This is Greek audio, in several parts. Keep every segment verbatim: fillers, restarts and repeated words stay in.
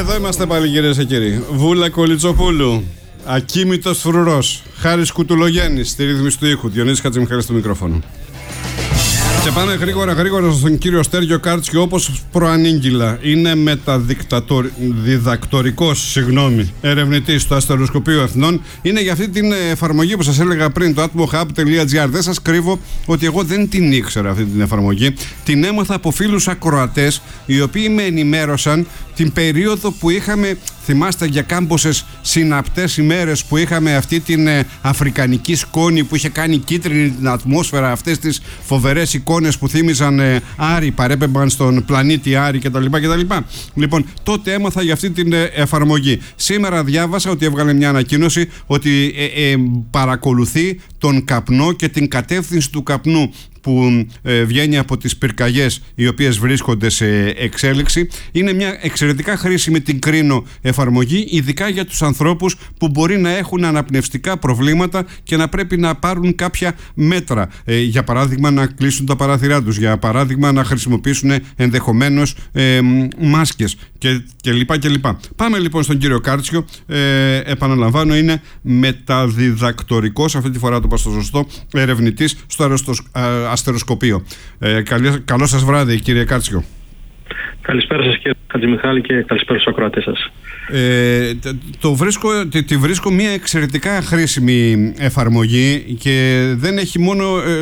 Εδώ είμαστε πάλι, κυρίες και κύριοι. Βούλα Κολιτσοπούλου, ακίμητος φρουρός, Χάρης Κουτουλογέννης στη ρύθμιση του ήχου, Διονύσης Χατζημιχάλης στο μικρόφωνο. Και πάμε γρήγορα γρήγορα στον κύριο Στέργιο Κάρτσιο, όπως προανήγγυλα. Είναι μεταδιδακτορικός, συγγνώμη, ερευνητής στο Αστεροσκοπείο Εθνών. Είναι για αυτή την εφαρμογή που σας έλεγα πριν, το atmohub τελεία gr. Δεν σας κρύβω ότι εγώ δεν την ήξερα αυτή την εφαρμογή. Την έμαθα από φίλους ακροατές, οι οποίοι με ενημέρωσαν την περίοδο που είχαμε, θυμάστε, για κάμποσες συναπτές ημέρες που είχαμε αυτή την ε, αφρικανική σκόνη που είχε κάνει κίτρινη την ατμόσφαιρα, αυτές τις φοβερές εικόνες που θύμιζαν ε, Άρη, παρέπεμπαν στον πλανήτη Άρη κτλ. κτλ. Λοιπόν, τότε έμαθα για αυτή την ε, εφαρμογή. Σήμερα διάβασα ότι έβγαλε μια ανακοίνωση ότι ε, ε, παρακολουθεί τον καπνό και την κατεύθυνση του καπνού που ε, βγαίνει από τις πυρκαγιές οι οποίες βρίσκονται σε εξέλιξη. Είναι μια εξαιρετικά χρήσιμη, την κρίνω, εφαρμογή, ειδικά για τους ανθρώπους που μπορεί να έχουν αναπνευστικά προβλήματα και να πρέπει να πάρουν κάποια μέτρα. Ε, για παράδειγμα, να κλείσουν τα παράθυρά τους, για παράδειγμα να χρησιμοποιήσουν ενδεχομένως ε, μάσκες και, και λοιπά και λοιπά. Πάμε λοιπόν στον κύριο Κάρτσιο. Ε, επαναλαμβάνω, είναι μεταδιδακτορικός, αυτή τη φορά το είπα στο σωστό, ερευνητής στο αεροστος, αστεροσκοπείο. Ε, καλή, καλό σας βράδυ, κύριε Κάρτσιο. Καλησπέρα σας, κύριε Χατζημιχάλη, και καλησπέρα στους ακροατές σας. Ε, το βρίσκω, τη, τη βρίσκω μια εξαιρετικά χρήσιμη εφαρμογή και δεν έχει μόνο ε,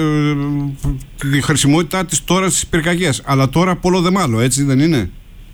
τη χρησιμότητά της τώρα στις πυρκαγιές, αλλά τώρα πόλο δε μάλλο, έτσι δεν είναι?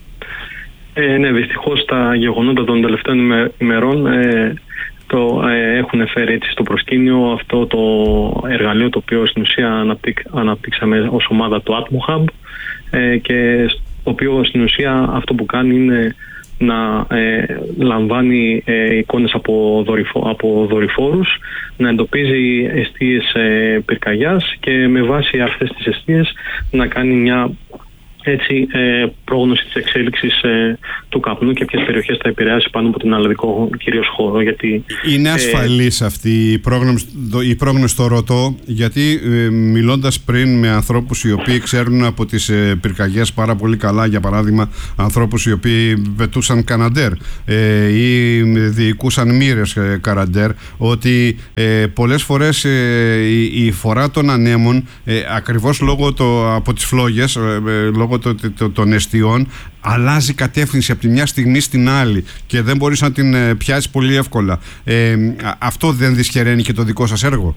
Ε, ναι, δυστυχώς τα γεγονότα των τελευταίων ημερών ε, το ε, έχουν φέρει έτσι στο προσκήνιο αυτό το εργαλείο, το οποίο στην ουσία αναπτύξ, αναπτύξαμε ως ομάδα, το atmohub, ε, και το οποίο στην ουσία αυτό που κάνει είναι να ε, λαμβάνει ε, εικόνες από, δορυφο, από δορυφόρους, να εντοπίζει εστίες ε, πυρκαγιάς και με βάση αυτές τις εστίες να κάνει μια έτσι ε, πρόγνωση της εξέλιξης ε, του καπνού και ποιες περιοχές θα επηρεάσει πάνω από τον αλλαδικό κυρίως χώρο. Γιατί, είναι ασφαλής ε, αυτή η πρόγνωση, η πρόγνωση, το ρωτώ, γιατί ε, μιλώντας πριν με ανθρώπους οι οποίοι ξέρουν από τις ε, πυρκαγιές πάρα πολύ καλά, για παράδειγμα ανθρώπους οι οποίοι πετούσαν καναντέρ ε, ή διοικούσαν μοίρες ε, καραντέρ, ότι ε, πολλές φορές ε, η, η φορά των ανέμων ε, ακριβώς λόγω το, από τις φλόγες, ε, λόγω των εστιών, αλλάζει κατεύθυνση από τη μια στιγμή στην άλλη και δεν μπορείς να την πιάσεις πολύ εύκολα. Ε, αυτό δεν δυσχεραίνει και το δικό σας έργο?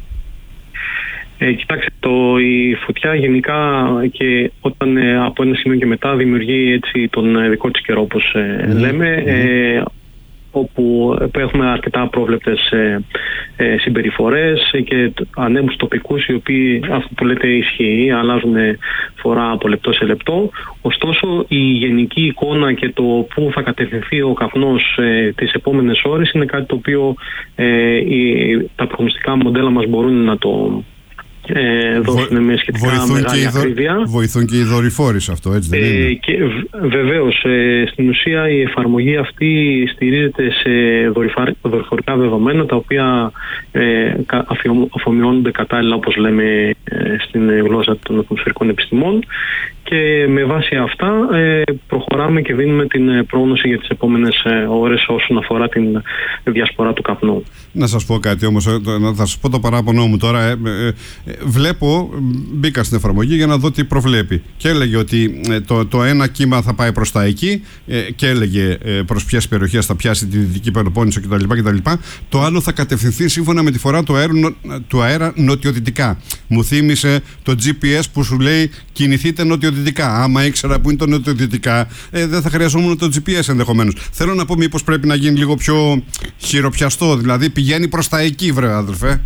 Ε, κοιτάξτε, το, η φωτιά γενικά, και όταν ε, από ένα σημείο και μετά δημιουργεί έτσι τον δικό της καιρό, όπως ε, mm-hmm. λέμε, ε, όπου έχουμε αρκετά απρόβλεπτες ε, ε, συμπεριφορές και ανέμους τοπικούς, οι οποίοι, αυτό που λέτε, ισχύει, αλλάζουν φορά από λεπτό σε λεπτό. Ωστόσο, η γενική εικόνα και το πού θα κατευθυνθεί ο καπνός ε, τις επόμενες ώρες είναι κάτι το οποίο ε, οι, τα προγνωστικά μοντέλα μας μπορούν να το Ε, δώσουν με σχετικά βοηθούν μεγάλη ακρίβεια. Δο... Βοηθούν και οι δορυφόροι σε αυτό, έτσι δεν είναι? Ε, και βεβαίως, ε, στην ουσία η εφαρμογή αυτή στηρίζεται σε δορυφα... δορυφορικά δεδομένα, τα οποία ε, αφομοιώνονται κατάλληλα, όπως λέμε ε, στην γλώσσα των ατμοσφαιρικών επιστημών, και με βάση αυτά ε, προχωράμε και δίνουμε την πρόγνωση για τις επόμενες ε, ώρες όσον αφορά την διασπορά του καπνού. Να σας πω κάτι όμως, θα σας πω το παράπονο μου τώρα. Ε, ε, ε, βλέπω, μπήκα στην εφαρμογή για να δω τι προβλέπει και έλεγε ότι ε, το, το ένα κύμα θα πάει προς τα εκεί ε, και έλεγε ε, προς ποιες περιοχές θα πιάσει τη Δυτική Πελοπόννησο κτλ, κτλ. Το άλλο θα κατευθυνθεί σύμφωνα με τη φορά του αέρα, του αέρα νοτιοδυτικά. Μου θύμισε το τζι πι ες που σου λέει κινηθείτε νοτιοδυτικά. Άμα ήξερα που είναι το νοτιοδυτικά, ε, δεν θα χρειαζόμουν το τζι πι ες ενδεχομένως. Θέλω να πω, μήπως πρέπει να γίνει λίγο πιο χειροπιαστό, δηλαδή πηγαίνει προς τα εκεί, βρε αδελφέ.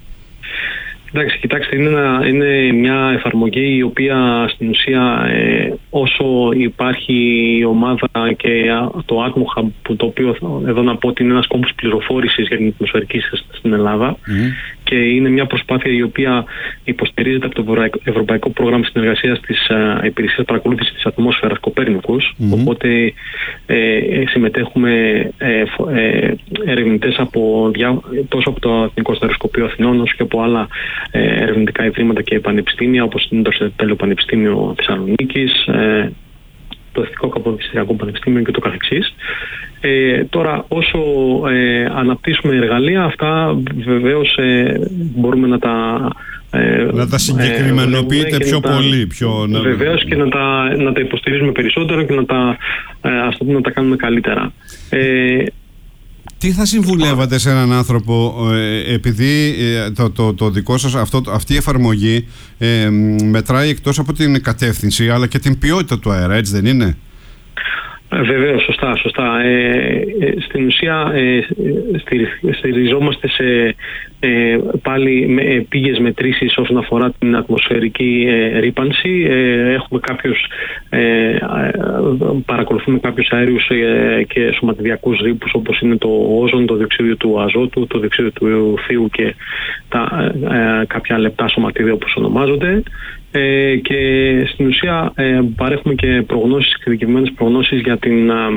Εντάξει, κοιτάξτε, είναι, ένα, είναι μια εφαρμογή η οποία στην ουσία ε, όσο υπάρχει η ομάδα και το atmohub, που το οποίο εδώ να πω ότι είναι ένας κόμβος πληροφόρησης για την ατμοσφαιρική στην Ελλάδα, mm. και είναι μια προσπάθεια η οποία υποστηρίζεται από το Ευρωπαϊκό Πρόγραμμα Συνεργασίας της uh, Υπηρεσίας Παρακολούθησης της Ατμόσφαιρας Κοπέρνικους, mm. οπότε ε, συμμετέχουμε ε, ε, ερευνητές από, τόσο από το Εθνικό Αστεροσκοπείο Αθηνών όσο και από άλλα ερευνητικά ιδρύματα και πανεπιστήμια, όπως είναι το Αριστοτέλειο Πανεπιστήμιο Θεσσαλονίκης, ε, το Εθνικό Καποδιστριακό Πανεπιστήμιο και το καθεξής. Ε, τώρα, όσο ε, αναπτύσσουμε εργαλεία, αυτά βεβαίως ε, μπορούμε να τα ε, να τα συγκεκριμενοποιείτε ε, πιο τα, πολύ. Πιο, να... Βεβαίως και να τα, να τα υποστηρίζουμε περισσότερο και να τα, ε, ας το πούμε, να τα κάνουμε καλύτερα. Ε, Τι θα συμβουλεύατε σε έναν άνθρωπο, ε, επειδή ε, το, το, το δικό σας αυτό, αυτή η εφαρμογή ε, μετράει εκτός από την κατεύθυνση αλλά και την ποιότητα του αέρα, έτσι δεν είναι? Βεβαίως, σωστά, σωστά. Ε, ε, στην ουσία ε, στηριζόμαστε σε ε, πάλι με, ε, πήγες μετρήσεις όσον αφορά την ατμοσφαιρική ε, ρύπανση. Ε, έχουμε κάποιους, ε, παρακολουθούμε κάποιους αέριους ε, και σωματιδιακούς ρήπους, όπως είναι το όζον, το διοξείδιο του αζότου, το διοξείδιο του θείου και τα, ε, κάποια λεπτά σωματίδια όπως ονομάζονται. Ε, και στην ουσία ε, παρέχουμε και προγνώσεις, εξειδικευμένες προγνώσεις για, την, α,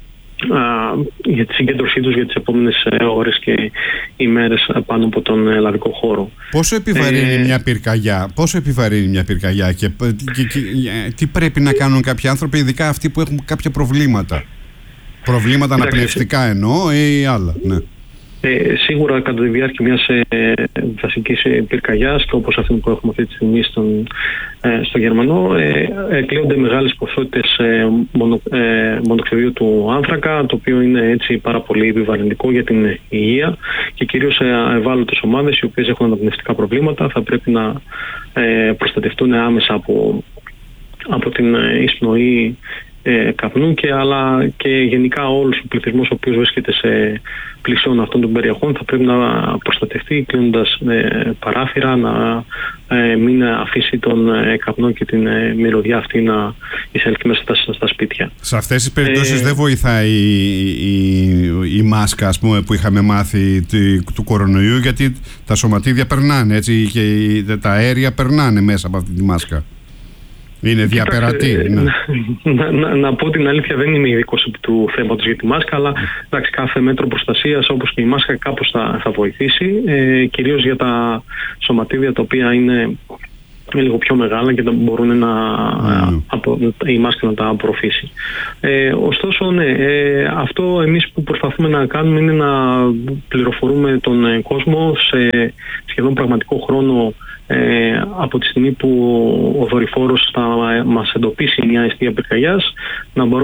α, για τη συγκέντρωσή τους για τις επόμενες ώρες και ημέρες πάνω από τον ελλαδικό χώρο. Πόσο επιβαρύνει ε, μια πυρκαγιά, πόσο επιβαρύνει μια πυρκαγιά και, και, και τι πρέπει να κάνουν κάποιοι άνθρωποι, ειδικά αυτοί που έχουν κάποια προβλήματα? Προβλήματα αναπνευστικά εννοώ ή άλλα? Ναι. Ε, σίγουρα κατά τη διάρκεια μιας ε, δασικής πυρκαγιάς, και όπως αυτή που έχουμε αυτή τη στιγμή στον, ε, στο Γερμανό, ε, εκλέονται μεγάλες ποσότητες ε, μονο, ε, μονοξιδίου του άνθρακα, το οποίο είναι έτσι πάρα πολύ επιβαρυντικό για την υγεία και κυρίως σε ευάλωτες ομάδες οι οποίες έχουν αναπνευστικά προβλήματα. Θα πρέπει να ε, προστατευτούν άμεσα από, από την εισπνοή Ε, καπνού και, αλλά και γενικά όλος ο πληθυσμός ο οποίος βρίσκεται σε πλησιών αυτών των περιοχών θα πρέπει να προστατευτεί κλείνοντας ε, παράθυρα, να ε, μην αφήσει τον ε, καπνό και την ε, μυρωδιά αυτή να εισέλθει μέσα στα, στα σπίτια. Σε αυτές τις περιπτώσεις ε, δεν βοηθάει η, η, η μάσκα, ας πούμε, που είχαμε μάθει τη, του κορονοϊού, γιατί τα σωματίδια περνάνε έτσι, και τα αέρια περνάνε μέσα από αυτή τη μάσκα. Είναι διαπερατή. Ναι. Να, να, να πω την αλήθεια, δεν είμαι ειδικός του θέματος για τη μάσκα, αλλά εντάξει, κάθε μέτρο προστασίας όπως και η μάσκα κάπως θα, θα βοηθήσει, ε, κυρίως για τα σωματίδια τα οποία είναι λίγο πιο μεγάλα και μπορούν να, mm. απο, η μάσκα να τα απορροφήσει. Ε, ωστόσο, ναι, ε, αυτό εμείς που προσπαθούμε να κάνουμε είναι να πληροφορούμε τον κόσμο σε σχεδόν πραγματικό χρόνο. Ε, από τη στιγμή που ο δορυφόρος θα μας εντοπίσει μια αιστεία πυρκαγιάς, να μπορούμε